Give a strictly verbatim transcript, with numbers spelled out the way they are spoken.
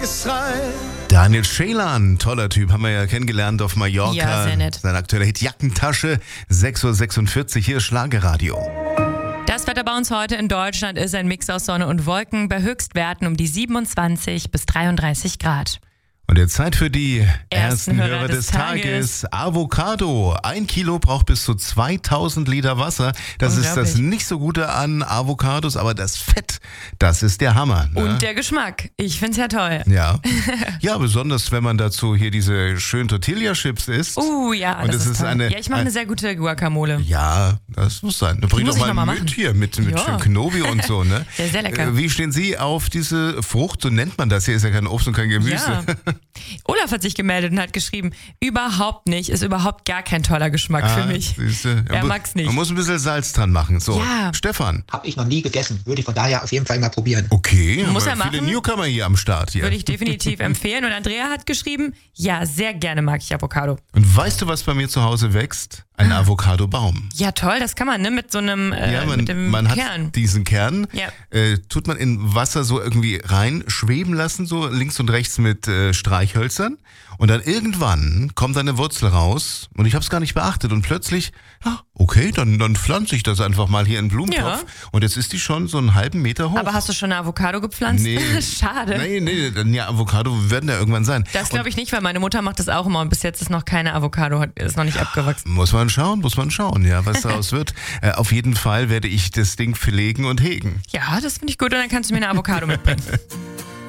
Tagesreif. Daniel Ceylan, toller Typ, haben wir ja kennengelernt auf Mallorca. Ja, sehr nett. Sein aktueller Hit Jackentasche, sechs Uhr sechsundvierzig, hier ist Schlagerradio. Das Wetter bei uns heute in Deutschland ist ein Mix aus Sonne und Wolken bei Höchstwerten um die siebenundzwanzig bis dreiunddreißig Grad. Und jetzt Zeit für die ersten, Ersten Hörer, Hörer des des Tages. Avocado. Ein Kilo braucht bis zu zweitausend Liter Wasser. Das ist das nicht so Gute an Avocados, aber das Fett, das ist der Hammer. Ne? Und der Geschmack. Ich find's ja toll. Ja. Ja, besonders wenn man dazu hier diese schönen Tortilla-Chips isst. Uh, ja, Und das, das ist ist toll. eine- Ja, ich mache eine sehr gute Guacamole. Ja, das muss sein. Bring muss doch ich mal, noch mal mit machen. hier, mit, mit Ja. schön Knobi und so. Ne? Ja, sehr lecker. Äh, Wie stehen Sie auf diese Frucht? So nennt man das. Hier ist ja kein Obst und kein Gemüse. Ja. Olaf hat sich gemeldet und hat geschrieben, überhaupt nicht, ist überhaupt gar kein toller Geschmack Ah, für mich. siehste. Er mu- mag's nicht. Man muss ein bisschen Salz dran machen. So, Ja. Stefan. Habe ich noch nie gegessen. Würde ich von daher auf jeden Fall mal probieren. Okay, Muss aber er viele machen. Newcomer hier am Start hier. Würde ich definitiv empfehlen. Und Andrea hat geschrieben, ja, sehr gerne mag ich Avocado. Und weißt du, was bei mir zu Hause wächst? Ein Ah. Avocadobaum. Ja, toll, das kann man, ne, mit so einem, äh, Ja, man, mit dem man hat Kern. diesen Kern, Ja. äh, tut man in Wasser so irgendwie rein schweben lassen, so links und rechts mit äh, Streichhölzern. Und dann irgendwann kommt eine Wurzel raus und ich habe es gar nicht beachtet und plötzlich, ja, okay, dann, dann pflanze ich das einfach mal hier in den Blumentopf Ja. und jetzt ist die schon so einen halben Meter hoch. Aber hast du schon eine Avocado gepflanzt? Nee. Schade. Nee, nee, dann ja, Avocado werden ja irgendwann sein. Das glaube ich nicht, weil meine Mutter macht das auch immer und bis jetzt ist noch keine Avocado, hat- ist noch nicht abgewachsen. Muss man schauen, muss man schauen, ja, was daraus wird. Äh, auf jeden Fall werde ich das Ding pflegen und hegen. Ja, das finde ich gut und dann kannst du mir eine Avocado mitbringen.